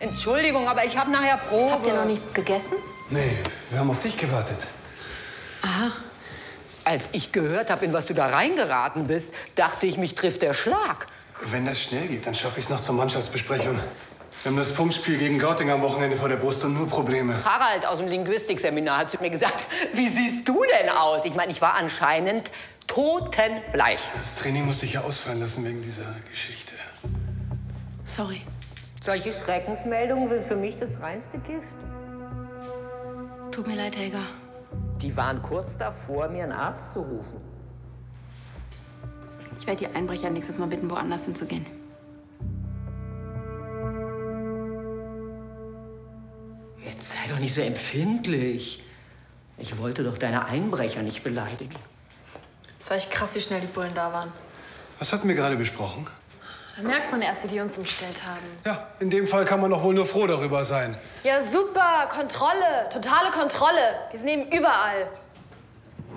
Entschuldigung, aber ich habe nachher Probe. Habt ihr noch nichts gegessen? Nee, wir haben auf dich gewartet. Aha. Als ich gehört habe, in was du da reingeraten bist, dachte ich, mich trifft der Schlag. Wenn das schnell geht, dann schaffe ich es noch zur Mannschaftsbesprechung. Wir haben das Punktspiel gegen Gauting am Wochenende vor der Brust und nur Probleme. Harald aus dem Linguistikseminar hat zu mir gesagt, wie siehst du denn aus? Ich meine, ich war anscheinend totenbleich. Das Training musste ich ja ausfallen lassen wegen dieser Geschichte. Sorry. Solche Schreckensmeldungen sind für mich das reinste Gift. Tut mir leid, Helga. Die waren kurz davor, mir einen Arzt zu rufen. Ich werde die Einbrecher nächstes Mal bitten, woanders hinzugehen. Jetzt sei doch nicht so empfindlich. Ich wollte doch deine Einbrecher nicht beleidigen. Es war echt krass, wie schnell die Bullen da waren. Was hatten wir gerade besprochen? Da merkt man erst, wie die uns umstellt haben. Ja, in dem Fall kann man doch wohl nur froh darüber sein. Ja, super. Kontrolle. Totale Kontrolle. Die sind eben überall.